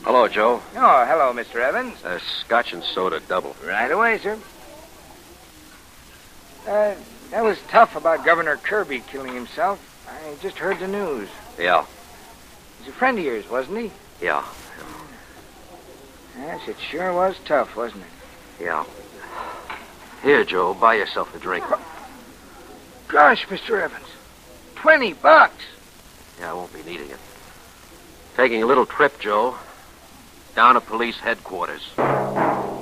Hello, Joe. Oh, hello, Mr. Evans. Scotch and soda double. Right away, sir. That was tough about Governor Kirby killing himself. I just heard the news. Yeah. He's a friend of yours, wasn't he? Yeah. Yes, it sure was tough, wasn't it? Yeah. Here, Joe, buy yourself a drink. Gosh, Mr. Evans. $20. Yeah, I won't be needing it. Taking a little trip, Joe. Down to police headquarters.